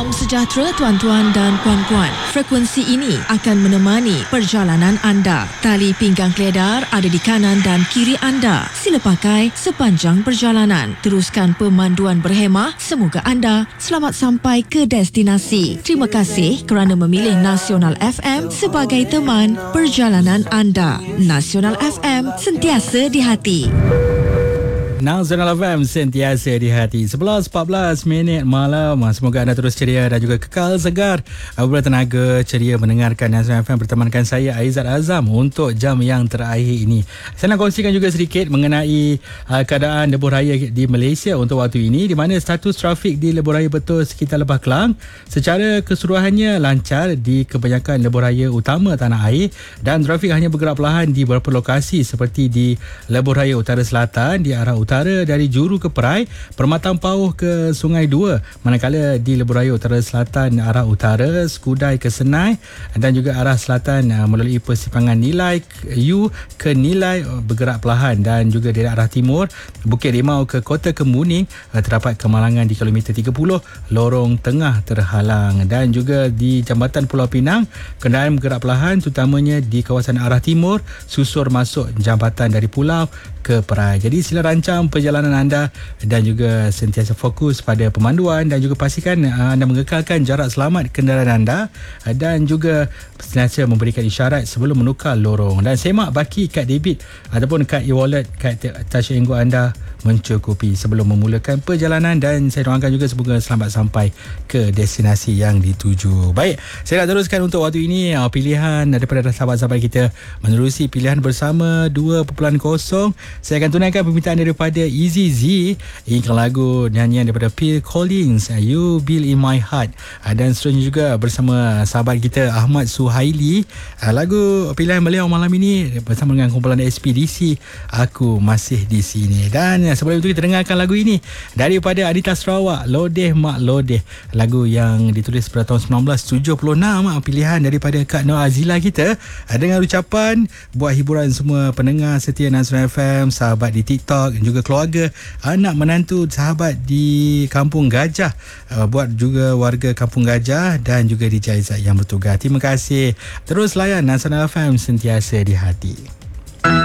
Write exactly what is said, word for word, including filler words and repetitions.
Salam sejahtera tuan-tuan dan puan-puan. Frekuensi ini akan menemani perjalanan anda. Tali pinggang keledar ada di kanan dan kiri anda. Sila pakai sepanjang perjalanan. Teruskan pemanduan berhemah. Semoga anda selamat sampai ke destinasi. Terima kasih kerana memilih Nasional F M sebagai teman perjalanan anda. Nasional F M, sentiasa di hati. Nasional F M, sentiasa di hati. sebelas empat belas minit malam. Semoga anda terus ceria dan juga kekal segar, bertenaga, ceria mendengarkan Nasional F M. Bertemankan saya Aizat Azam untuk jam yang terakhir ini. Saya nak kongsikan juga sedikit mengenai uh, keadaan lebuh raya di Malaysia untuk waktu ini, di mana status trafik di lebuh raya betul sekitar Lebah Kelang secara keseluruhannya lancar di kebanyakan lebuh raya utama tanah air, dan trafik hanya bergerak perlahan di beberapa lokasi seperti di lebuh raya utara selatan di arah utara Utara dari Juru ke Perai, Permatang Pauh ke Sungai Dua, manakala di lebuh raya utara selatan arah utara Skudai ke Senai, dan juga arah selatan melalui persimpangan Nilai U ke Nilai bergerak perlahan, dan juga dari arah timur Bukit Rimau ke Kota Kemuning terdapat kemalangan di kilometer tiga puluh, lorong tengah terhalang, dan juga di Jambatan Pulau Pinang kenderaan bergerak perlahan terutamanya di kawasan arah timur susur masuk jambatan dari pulau ke Perai. Jadi sila rancang perjalanan anda dan juga sentiasa fokus pada pemanduan, dan juga pastikan anda mengekalkan jarak selamat kenderaan anda, dan juga sentiasa memberikan isyarat sebelum menukar lorong, dan semak baki kad debit ataupun kad e-wallet, kad touch and go anda mencukupi sebelum memulakan perjalanan, dan saya doakan juga semoga selamat sampai ke destinasi yang dituju. Baik, saya nak teruskan untuk waktu ini pilihan daripada sahabat-sahabat kita menerusi pilihan bersama dua perpuluhan kosong. Saya akan tunaikan permintaan daripada Easy Z, ikan lagu nyanyian daripada Phil Collins, You Build In My Heart, dan seterusnya juga bersama sahabat kita Ahmad Suhaili, lagu pilihan beliau malam ini bersama dengan kumpulan Ekspedisi Aku Masih Di Sini. Dan sebelum itu kita dengarkan lagu ini daripada Anita Sarawak, Lodeh Mak Lodeh, lagu yang ditulis pada tahun sembilan belas tujuh puluh enam, pilihan daripada Kak Nur Azila kita, dengan ucapan buat hiburan semua pendengar setia Nasional F M, sahabat di TikTok dan juga keluarga, anak menantu, sahabat di Kampung Gajah, buat juga warga Kampung Gajah dan juga D J Aizat yang bertugas. Terima kasih. Terus layan Nasional F M, sentiasa di hati.